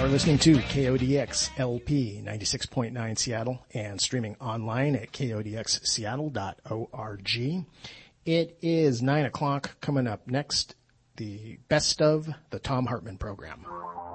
are listening to KODX LP 96.9 Seattle and streaming online at kodxseattle.org. It is 9 o'clock. Coming up next, the best of the Thom Hartmann program.